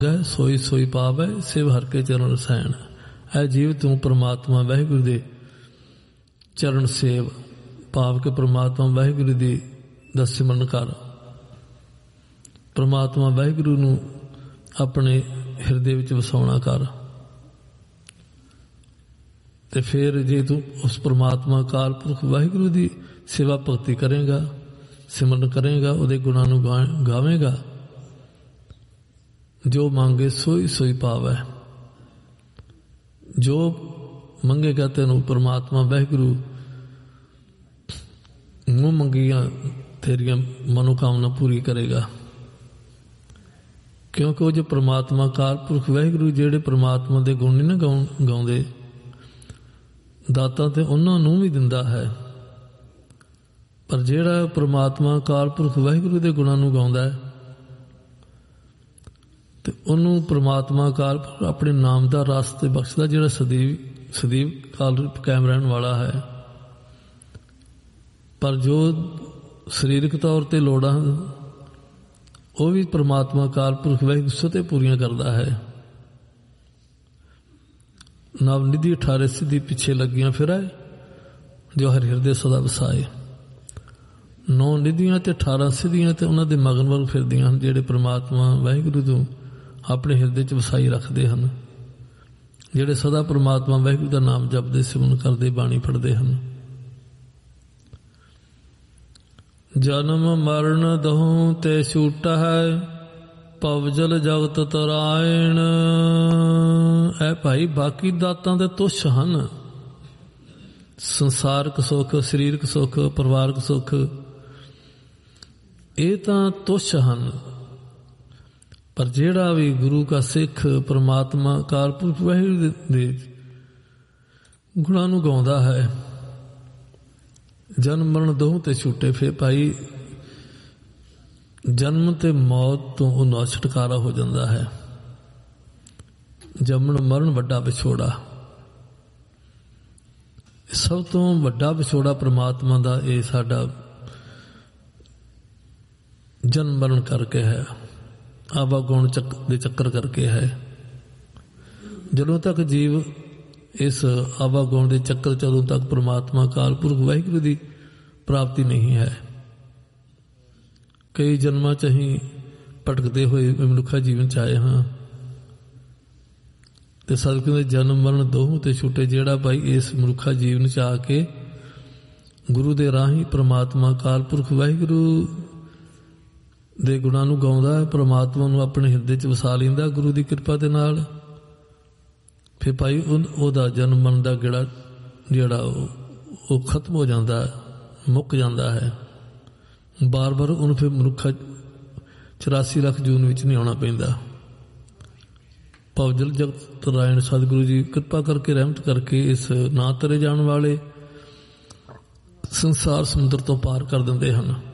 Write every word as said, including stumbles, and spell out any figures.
सोई सोई पावै सिव हर के चरण रसैन। ऐ जीव तू परमात्मा वाहिगुरु दे चरण सेव पाव के परमात्मा वाहिगुरु दी दा सिमरन कर। परमात्मा वाहिगुरु नूं अपने हिरदे विच वसाउणा कर। ते फिर जे तू उस परमात्मा अकाल पुरख वाहिगुरु दी सेवा भगती करेगा, सिमरन करेगा, उहदे गुणां नूं गावेगा, जो मांगे सोई सोई पावै। जो मंगेगा तेनू परमात्मा वाहिगुरु मूँह मंगियां तेरियां मनोकामना पूरी करेगा। क्योंकि वो जो परमात्मा अकाल पुरख वाहिगुरु जेड़े परमात्मा दे गुण नहीं ना गाउं गाउंदे, दाता ते उन्हां नूं भी दिंदा है, पर जेड़ा परमात्मा अकाल पुरख वाहिगुरु दे गुणां नूं गाउंदा है ते उन्होंने परमात्मा अकाल पुरख अपने नाम का रस ते बख्शदा, जेड़ा सदैव सदैव काल कायम रहने वाला है। पर जो शरीरक तौर पर लोड़ां वो भी परमात्मा अकाल पुरख वाहिगुरु स्वते पूरियां करता है। नवनिधि अठारे सिद्धि पिछे लगियां फिर जो हर हिरदे सदा वसाए। नौ निधियां ते अठारह सिद्धियां ते उन्हां दे मगन वल फिरदियां हन, जेड़े परमात्मा वाहिगुरु तों अपने हिरदे च वसाई रखते हैं, जेड़े सदा परमात्मा वाहिगुरु का नाम जपदे सिमरन करते बाणी पढ़ते हैं। जन्म मरण दहों ते छूटा है पवजल जगत तरायण। ऐ भाई बाकी दातां ते तुछ हन, संसारक सुख, शरीरक सुख, परिवारक सुख, ये तां तुछ हन। पर जेड़ा भी गुरु का सिख परमात्मा अकाल पुरख वाहिगुरु दे गुणां नूं गाउंदा है, जन्म मरण दोहों ते छूटे। फिर भाई जन्म ते मौत तो उन्हां छुटकारा हो जाता है। जमन मरण वड्डा विछोड़ा, सब तो वड्डा विछोड़ा परमात्मा दा ये साडा जन्म मरण करके है, आवागुण चक दे चक्कर करके है। जदों तक जीव इस आवागुण दे चक्कर चलों तक परमात्मा अकाल पुरख वाहिगुरु दी प्राप्ति नहीं है। कई जन्मां च असीं भटकते हुए मनुखा जीवन च आए हाँ, ते सदके दे जन्म मरण दोहों ते छुटे। जेड़ा भाई इस मनुखा जीवन च आके गुरु दे राही परमात्मा अकाल पुरख वाहिगुरु दे गुणां नूं गाउंदा है, परमात्मा नूं अपने हिरदे च वसा लैंदा गुरु दी किरपा दे नाल, फिर भाई उहदा जन्म मरण दा गेड़ा जेड़ा वो खत्म हो जाता है, मुक जाता है। बार बार उन्हें फिर मनुखा चौरासी लाख जून विच नहीं आना पैंदा। पवजल जगत तरायण सतगुरु जी कृपा करके रहमत करके इस ना तरे जाने वाले संसार समुद्र तो पार कर देंदे हन।